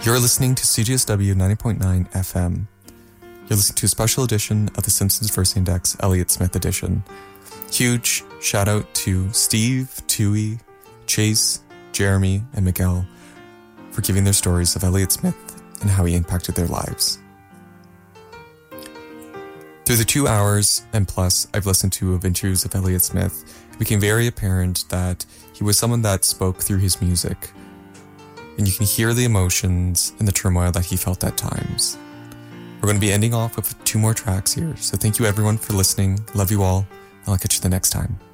You're listening to CJSW 90.9 FM. You're listening to a special edition of the Simpsons Verse Index, Elliott Smith edition. Huge shout out to Steve, Tui, Chase, Jeremy, and Miguel for giving their stories of Elliott Smith and how he impacted their lives. Through the 2 hours and plus I've listened to of interviews of Elliott Smith, it became very apparent that he was someone that spoke through his music. And you can hear the emotions and the turmoil that he felt at times. We're going to be ending off with 2 more tracks here, so thank you everyone for listening. Love you all, and I'll catch you the next time.